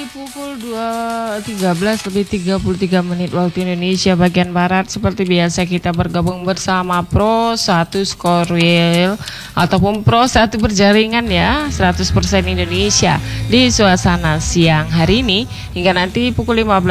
pukul 13:33 waktu Indonesia bagian Barat. Seperti biasa kita bergabung bersama Pro 1 Skorwil ataupun Pro 1 berjaringan ya, 100% Indonesia di suasana siang hari ini hingga nanti pukul 15